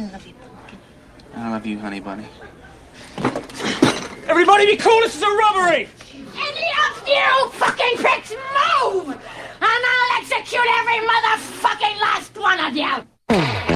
love you, Pumpkin. I love you, honey bunny. Everybody be cool, this is a robbery!